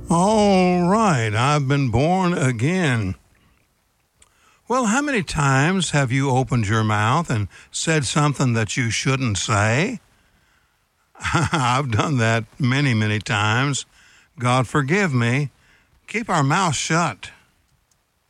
All right, I've been born again. Well, how many times have you opened your mouth and said something that you shouldn't say? I've done that many, many times. God forgive me. Keep our mouth shut.